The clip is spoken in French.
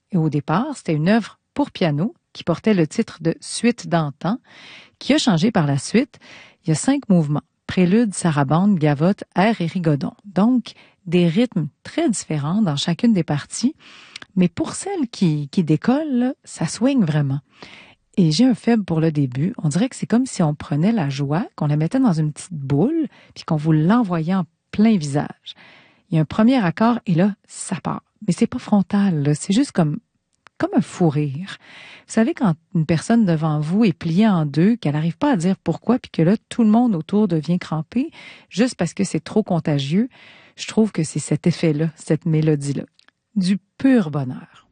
Et au départ, c'était une œuvre pour piano qui portait le titre de Suite d'antan, qui a changé par la suite. Il y a 5 mouvements: prélude, sarabande, gavotte, air et rigodon. Donc, des rythmes très différents dans chacune des parties. Mais pour celle qui décolle, là, ça swing vraiment. Et j'ai un faible pour le début. On dirait que c'est comme si on prenait la joie, qu'on la mettait dans une petite boule, puis qu'on vous l'envoyait en plein visage. Il y a un premier accord et là, ça part. Mais c'est pas frontal, là. C'est juste comme un fou rire. Vous savez, quand une personne devant vous est pliée en deux, qu'elle n'arrive pas à dire pourquoi, puis que là, tout le monde autour devient crampé, juste parce que c'est trop contagieux, je trouve que c'est cet effet-là, cette mélodie-là. Du pur bonheur.